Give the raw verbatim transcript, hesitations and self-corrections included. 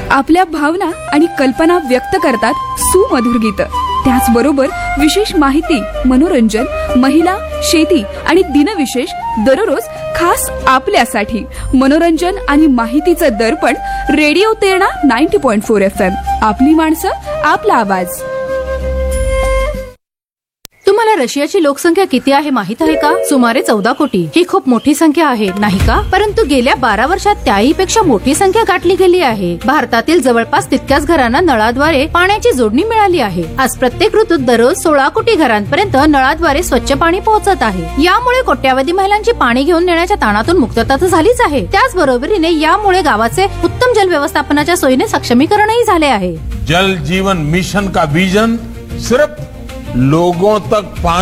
आपल्या भावना आणि कल्पना व्यक्त करतात सुमधुर गीत. त्याचबरोबर विशेष माहिती, मनोरंजन, महिला, शेती आणि दिनविशेष दररोज खास आपल्यासाठी. मनोरंजन आणि माहितीचं दर्पण radio Terna ninety point four F M. आपली माणसं, आपला आवाज. तुम्हाला रशियाची लोकसंख्या किती आहे माहित आहे का? सुमारे चौदा कोटी. ही खूप मोठी संख्या आहे, नाही का? परंतु गेल्या बारा वर्षात त्याही पेक्षा मोठी संख्या गाठली गेली आहे. भारतातील जवळपास तितक्याच घरांना नळाद्वारे पाण्याची जोडणी मिळाली आहे. आज प्रत्येक ऋतूत दररोज सोळा कोटी घरांपर्यंत नळाद्वारे स्वच्छ पाणी पोहोचत आहे. यामुळे कोट्यावधी महिलांची पाणी घेऊन नेण्याच्या ताणातून मुक्तता तर झालीच आहे, त्याचबरोबरीने यामुळे गावाचे उत्तम जल व्यवस्थापनाच्या सोयीने सक्षमीकरणही झाले आहे. जल जीवन मिशन का विजन सिर्फ लोगों तक पानी